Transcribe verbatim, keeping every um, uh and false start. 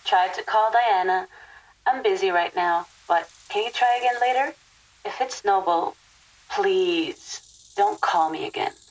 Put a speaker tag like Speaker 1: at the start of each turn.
Speaker 1: tried to call Diana. I'm busy right now, but can you try again later? If it's Noble, please don't call me again.